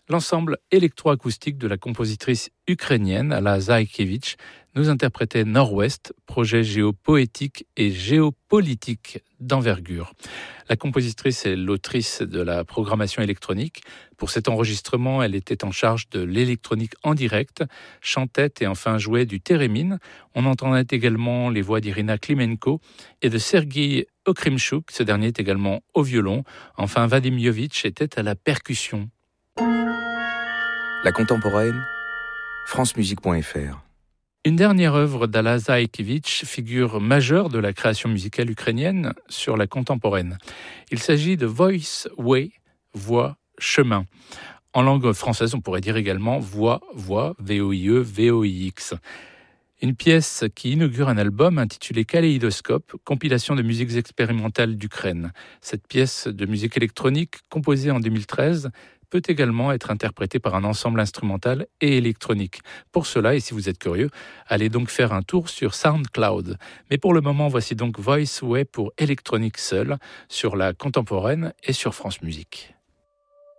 L'ensemble électroacoustique de la compositrice ukrainienne Alla Zaïkiewicz nous interprétait Nord-Ouest, projet géopoétique et géopolitique d'envergure. La compositrice est l'autrice de la programmation électronique. Pour cet enregistrement, elle était en charge de l'électronique en direct, chantait et enfin jouait du thérémine. On entendait également les voix d'Irina Klimenko et de Sergueï Okrimchuk, ce dernier est également au violon. Enfin, Vadim Jovic était à la percussion. La contemporaine, francemusique.fr. Une dernière œuvre d'Alla Zaïkiewicz, figure majeure de la création musicale ukrainienne sur la contemporaine. Il s'agit de Voice Way, voix, chemin. En langue française, on pourrait dire également voix, V-O-I-E, V-O-I-X. Une pièce qui inaugure un album intitulé Kaléidoscope, compilation de musiques expérimentales d'Ukraine. Cette pièce de musique électronique, composée en 2013, peut également être interprétée par un ensemble instrumental et électronique. Pour cela, et si vous êtes curieux, allez donc faire un tour sur SoundCloud. Mais pour le moment, voici donc Voice Way pour électronique seule, sur la contemporaine et sur France Musique.